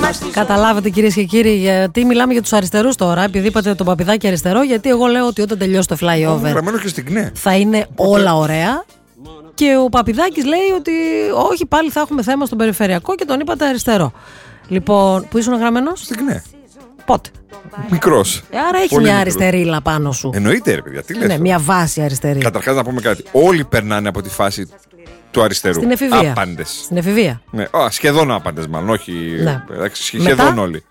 Καταλάβατε κυρίες και κύριοι γιατί μιλάμε για τους αριστερούς τώρα. Επειδή είπατε τον Παπηδάκη αριστερό, γιατί εγώ λέω ότι όταν τελειώσει το flyover θα είναι όλα ωραία. Και ο Παπηδάκης λέει ότι όχι, πάλι θα έχουμε θέμα στον περιφερειακό και τον είπατε αριστερό. Λοιπόν, πού ήσουν γραμμένος? Στην ΚΝΕ. Πότε? Μικρός. Άρα έχει πολύ μια αριστερίλα πάνω σου. Εννοείται, ρε παιδιά, τι λες? Ναι, μια βάση αριστερή. Καταρχάς να πούμε κάτι. Όλοι περνάνε από τη φάση του αριστερού. Στην εφηβεία. Άπαντες. Στην εφηβεία. Ναι, σχεδόν άπαντες, μάλλον. Όχι. Ναι. Σχεδόν όλοι.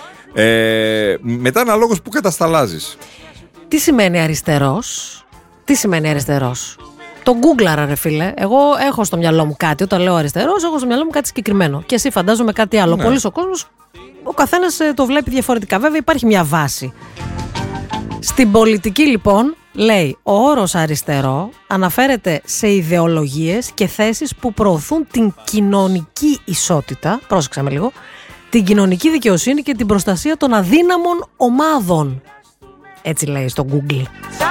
Μετά αναλόγως που κατασταλάζεις. Τι σημαίνει αριστερός? Τι σημαίνει αριστερός? Το γκούγκλαρα, ρε φίλε. Εγώ έχω στο μυαλό μου κάτι. Όταν λέω αριστερός, έχω στο μυαλό μου κάτι συγκεκριμένο. Και εσύ φαντάζομαι κάτι άλλο. Ναι. Πολύς ο κόσμος, ο καθένας το βλέπει διαφορετικά. Βέβαια, υπάρχει μια βάση. Στην πολιτική, λοιπόν, λέει ο όρος αριστερό αναφέρεται σε ιδεολογίες και θέσεις που προωθούν την κοινωνική ισότητα. Πρόσεξα με λίγο. Την κοινωνική δικαιοσύνη και την προστασία των αδύναμων ομάδων. Έτσι λέει στο Google.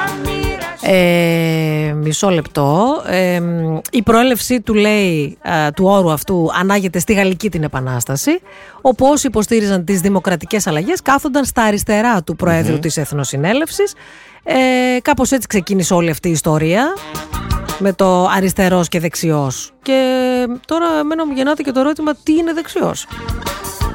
Μισό λεπτό. Η προέλευσή του, λέει, του όρου αυτού ανάγεται στη Γαλλική την Επανάσταση, όπου όσοι υποστήριζαν τις δημοκρατικές αλλαγές κάθονταν στα αριστερά του Προέδρου της Εθνοσυνέλευσης. Κάπως έτσι ξεκίνησε όλη αυτή η ιστορία με το αριστερός και δεξιός. Και τώρα εμένα μου γεννάται και το ερώτημα, τι είναι δεξιός?